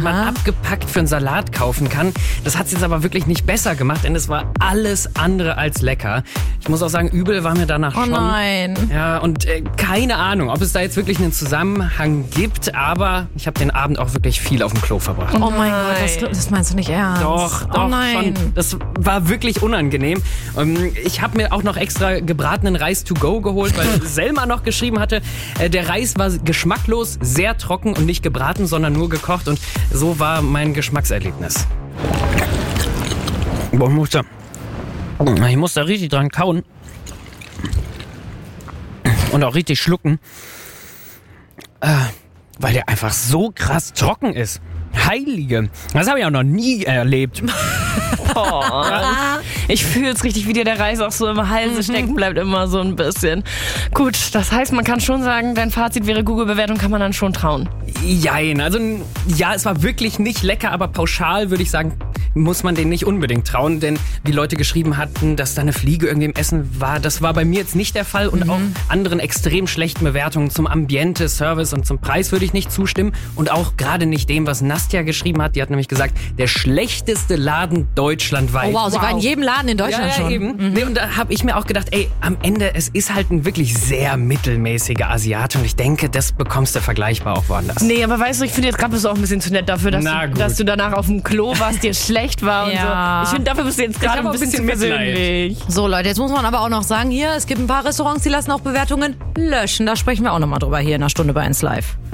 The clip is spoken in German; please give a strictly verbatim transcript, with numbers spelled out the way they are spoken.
die man abgepackt für einen Salat kaufen kann. Das hat es jetzt aber wirklich nicht besser gemacht, denn es war alles andere als lecker. Ich muss auch sagen, übel war mir danach Oh schon. nein. Ja, und äh, keine Ahnung, ob es da jetzt wirklich einen Zusammenhang gibt, aber ich habe den Abend auch wirklich viel auf dem Klo verbracht. Oh mein Gott, das, das meinst du nicht ernst. Doch, doch, oh nein. schon. Das war wirklich unangenehm. Ähm, Ich habe mir auch noch extra gebratenen Reis to go geholt, weil Selma noch geschrieben hatte, äh, der Reis war geschmacklos, sehr trocken und nicht gebraten, sondern nur gekocht. Und so war mein Geschmackserlebnis. Boah, ich muss da, ich muss da richtig dran kauen. Und auch richtig schlucken. Äh, weil der einfach so krass trocken ist. Heilige. Das habe ich auch noch nie erlebt. Oh, ich fühle es richtig, wie dir der Reis auch so im Halse mhm. stecken bleibt, immer so ein bisschen. Gut, das heißt, man kann schon sagen, dein Fazit wäre Google-Bewertung, kann man dann schon trauen. Jein, also ja, es war wirklich nicht lecker, aber pauschal würde ich sagen, muss man denen nicht unbedingt trauen, denn wie Leute geschrieben hatten, dass da eine Fliege irgendwie im Essen war, das war bei mir jetzt nicht der Fall und mhm. auch anderen extrem schlechten Bewertungen zum Ambiente, Service und zum Preis würde ich nicht zustimmen und auch gerade nicht dem, was Nastja geschrieben hat. Die hat nämlich gesagt, der schlechteste Laden deutschlandweit. Oh wow, sie wow. war in jedem Laden in Deutschland ja, ja, schon. Eben. Mhm. Nee, und da habe ich mir auch gedacht, ey, am Ende, es ist halt ein wirklich sehr mittelmäßiger Asiate und ich denke, das bekommst du vergleichbar auch woanders. Nee, aber weißt du, ich finde jetzt gerade bist du auch ein bisschen zu nett dafür, dass, Na du, gut. dass du danach auf dem Klo warst, dir schlecht war und Ja. so. Ich finde, dafür bist du jetzt gerade ein bisschen, bisschen persönlich. So Leute, jetzt muss man aber auch noch sagen, hier, es gibt ein paar Restaurants, die lassen auch Bewertungen löschen. Da sprechen wir auch nochmal drüber hier in einer Stunde bei eins Live.